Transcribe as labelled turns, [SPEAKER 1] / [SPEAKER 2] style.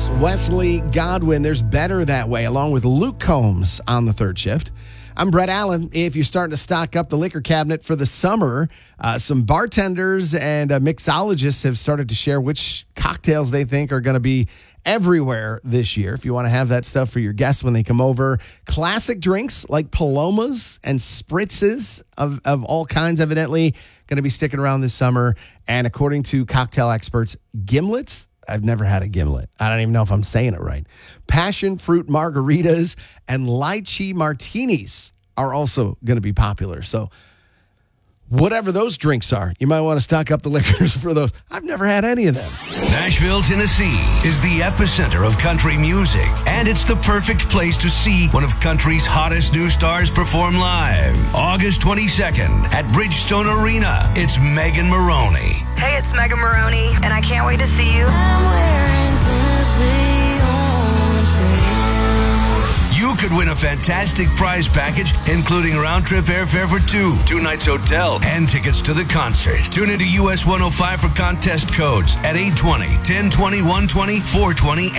[SPEAKER 1] Combs, Wesley Godwin. There's Better That Way, along with Luke Combs on the third shift. I'm Brett Allen. If you're starting to stock up the liquor cabinet for the summer, some bartenders and mixologists have started to share which cocktails they think are going to be everywhere this year. If you want to have that stuff for your guests when they come over, classic drinks like Palomas and Spritzes of all kinds, evidently, going to be sticking around this summer. And according to cocktail experts, gimlets. I've never had a gimlet. I don't even know if I'm saying it right. Passion fruit margaritas and lychee martinis are also going to be popular. So whatever those drinks are, you might want to stock up the liquors for those. I've never had any of them.
[SPEAKER 2] Nashville, Tennessee is the epicenter of country music, and it's the perfect place to see one of country's hottest new stars perform live. August 22nd at Bridgestone Arena, it's Megan Maroney.
[SPEAKER 3] Hey, it's Megan Maroney, and I can't wait to see you.
[SPEAKER 4] I'm wearing Tennessee orange green.
[SPEAKER 2] You could win a fantastic prize package, including round-trip airfare for two nights hotel, and tickets to the concert. Tune into US 105 for contest codes at 820, 1020, 120, 420,